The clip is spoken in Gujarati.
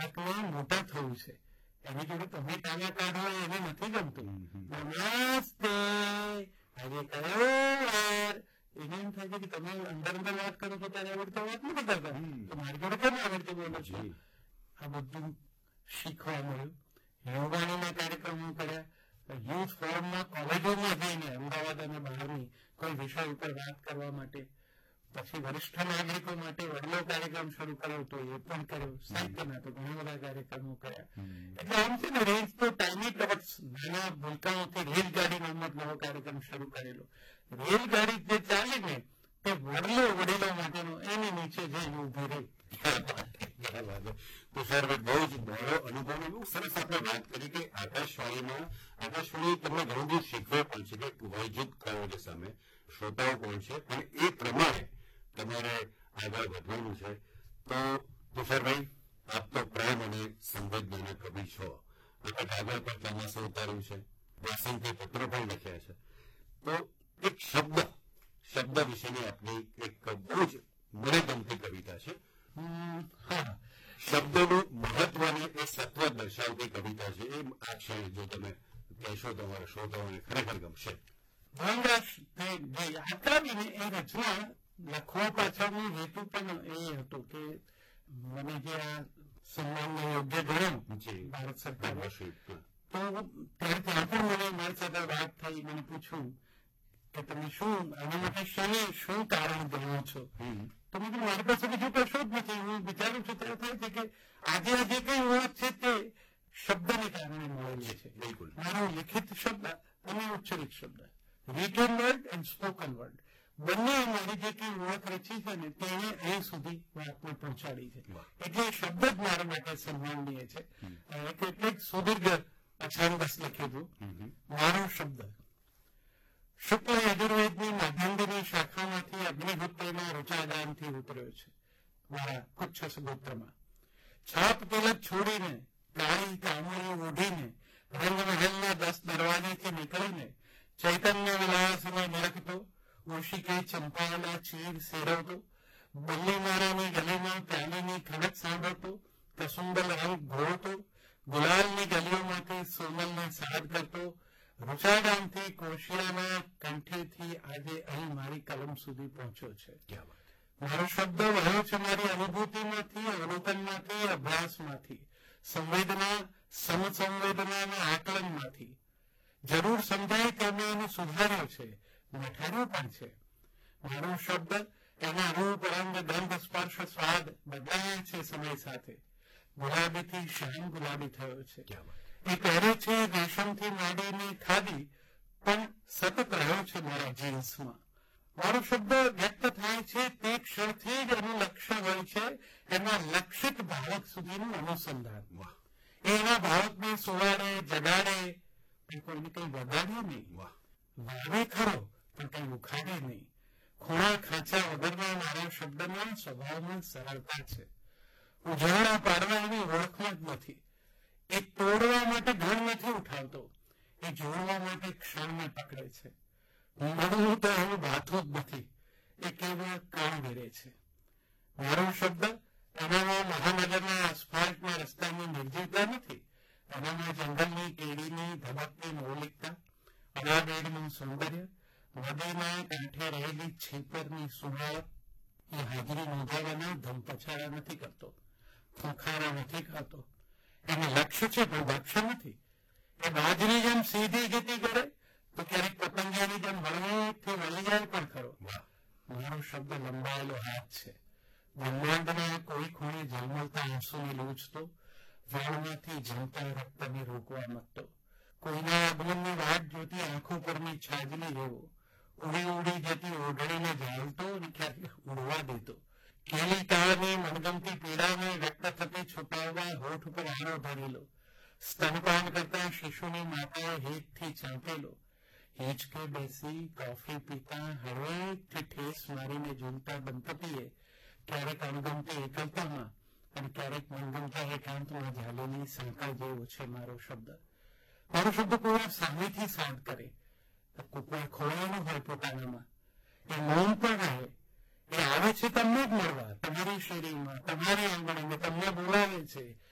બાળકને મોટા થવું છે, એની જોડે તમે ટાણા કાઢો એને નથી ગમતું. નમસ્તે, આજે કયો વાર? એને એમ થાય છે કે તમે અંદર વાત કરો છો ત્યારે આવડતો વાત નથી કરતા, તો મારી જોડે કેમ આવડતું બોલો છો? આ બધું શીખવા મળ્યું. યોગાણીના કાર્યક્રમો કર્યા, યુથ ફોરમમાં કોલેજોમાં જઈને અમદાવાદ અને બહારની કોઈ વિષય ઉપર વાત કરવા માટે, પછી વરિષ્ઠ નાગરિકો માટે વડલો કાર્યક્રમ શરૂ કર્યો તો એ પણ કર્યો, સાહિત્યના તો ઘણા બધા કાર્યક્રમો કર્યા. એટલે આમ છે ને, રેન્જ તો ટાઈમી ટોટ્સ, નાના ભૂલકાઓથી રેલગાડી નામનો નવો કાર્યક્રમ શરૂ કરેલો. રેલગાડી જે ચાલે ને તે વડીલો માટેનો, એની નીચે જઈને ઉભી રહી. તુષારભાઈ, બહુ જ બહોળો અનુભવ, બહુ સરસ આપણે વાત કરી કે આકાશવાણી તમને ઘણું બધું શીખવે પણ છે કે વયજુક્ત કયો સામે શ્રોતાઓ કોણ છે અને એ પ્રમાણે તમારે આગળ વધવાનું છે. તો તુષારભાઈ, આપ તો પ્રેમ અને સંવેદનાના કવિ છો. આપણે કાગળ પર ચોમાસું ઉતાર્યું છે, વાસંતી પત્રો પણ લખ્યા છે. તો એક શબ્દ વિશેની આપની એક બહુ જ મને ગમતી કવિતા છે. શબ્દનું મહત્વ અને એ સત્વ દર્શાવતી કવિતા છે. એ આ ક્ષણે જો તમે કહેશો તો અમારા શ્રોતાઓને ખરેખર ગમશે. એ રચના લખવા પાછળનો હેતુ પણ એ હતો કે મને જે આ સન્માનને યોગ્ય ગણ્યું ભારત સરકાર, તો ત્યારથી મને મારી સાથે વાત થઈ, મને પૂછ્યું કે તમે શું આના માટે શું કારણ ગણો છો? તો મેં મારી પાસે બીજું કશું જ નથી. હું વિચારું છું ત્યારે થાય છે કે આજે કઈ ઓળખ છે તે શબ્દને કારણે મળેલી છે. મારો લિખિત શબ્દ અને ઉચ્ચરિત શબ્દ, return word and spoken word, બંને મારી જે કઈ ઓળખ રચી છે ને તેને અહીં સુધી વાતને પહોંચાડી છે. એટલે શબ્દ જ મારા માટે સન્માનનીય છે. કેટલીક સુદીર્ઘ અછાંદસ લખ્યું હતું. મારો શબ્દ શુક્લ યજુર્વેદની માધ્યમની શાખામાંથી અગ્નિહોત્રીના ઋચાગામથી ઉતર્યો છે. મારા કુચ્છ ગોત્રમાં છાપ તિલક છોડીને, કાળી કામળી ઓઢીને, રંગમહેલના 10 દરવાજેથી નીકળીને ચૈતન્ય વિલાસને નિરખતો, ઓશિકે ચંપાના ચીર સેરવતો, બલ્લી મારાની ગલીમાં પ્યાલીની ખડક સાંભળતો, કસુંબલ રંગ ઘોળતો, ગુલાલની ગલીઓમાંથી સોમલને સાદ કરતો, ઋષાગામથી કોશિયાના કંઠેથી આજે અહીં મારી કલમ સુધી પહોંચ્યો છે. મારો શબ્દ વહ્યો છે મારી અનુભૂતિમાંથી, અવલોકનમાંથી, અભ્યાસમાંથી, સંવેદના, સમસંવેદના અને આકલનમાંથી. જરૂર સમજાય તેમને એને સુધાર્યો છે, મઠાર્યો પણ છે. મારો શબ્દ એના રૂપ, રંગ, ગંધ, સ્પર્શ, સ્વાદ બદલાયા છે સમય સાથે. ગુલાબીથી શ્યામ ગુલાબી થયો છે. એ પહેરે છે રેશમથી માંડીને ખાદી, પણ સતત રહ્યો છે મારા જીન્સમાં. મારો શબ્દ વ્યક્ત થાય છે તે ક્ષણથી જ એનું લક્ષ્ય હોય છે, એના લક્ષિત ભાવક સુધીનું અનુસંધાન. એના ભાવકને સુવાડે, જગાડે, પણ કોઈને કઈ વગાડે નહીં. વાવે ખરો પણ કઈ ઉખાડે નહીં. ખૂણા ખાંચા વગરના મારા શબ્દના સ્વભાવમાં સરળતા છે. ઉજાળા પાડવા એની ઓળખમાં જ નથી. એ તોડવા માટે ધન નથી ઉઠાવતો, એ જોડવા માટે ક્ષણને પકડે છે. મળવું તો એવું ભાથું જ નથી, એ કેવળ કણ વેરે છે. મારો શબ્દ એનામાં મહાનગરના આસફાલ્ટના રસ્તાની નિર્જીવતા નથી. એનામાં જંગલની કેડીની ધબકની મૌલિકતા, અનાબેડનું સૌંદર્ય, નદીના કાંઠે રહેલી છીપરની સુવાળક, એ હાજરી નોંધાવાના ધમપછાડા નથી કરતો, ખોખારા નથી ખાતો. એને લક્ષ્ય છે પણ લક્ષ્ય નથી. એ બાજની જેમ સીધી ગતિ કરે તો ક્યારેક પતંગિયાની જેમ હળવેથી વળી જાય પણ ખરો. મારો શબ્દ લંબાયેલો હાથ છે. બ્રહ્માંડના કોઈ ખૂણે ઝલમલતા આંસુને લૂછતો, વાળમાંથી જમતા રક્તને રોકવા માંગતો, કોઈના આગમનની વાટ જોતી આંખો પરની છાજલી જેવો, ઉડી જતી ઓઢણીને ઝાલતો અને ક્યારેક ઉડવા દેતો. કેલી કાળની મનગમતી પીડાને વ્યક્ત થતી છુપાવવા હોઠ ઉપર આરો ધરેલો, સ્તનપાન કરતા શિશુની માતાએ હેતથી ચાંપેલો, હિંચકે બેસી કોફી પીતા હળવેકથી ઠેસ મારીને ઝૂલતા દંપતીએ ક્યારેક અણગમતી એકલતામાં અને ક્યારેક મનગમતા એકાંતમાં ઝાલેલી સાંકળ જેવો છે મારો શબ્દ. મારો શબ્દ કોઈ સામેથી સાદ કરે, કોઈ ખોવાનું હોય પોતાનામાં, એ મૌન પણ રહે. એ આવે છે તમને જ મળવા, તમારી શેરીમાં, તમારી આંગણે તમને બોલાવે છે.